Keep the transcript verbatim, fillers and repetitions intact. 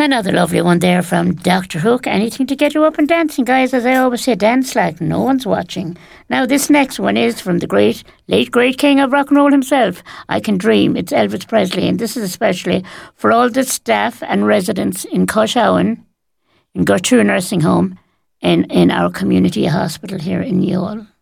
Another lovely one there from Doctor Hook. Anything to get you up and dancing, guys. As I always say, dance like no one's watching. Now, this next one is from the great, late great king of rock and roll himself, I Can Dream. It's Elvis Presley, and this is especially for all the staff and residents in Coshowen, in Gertrude Nursing Home, in, in our community hospital here in Youghal.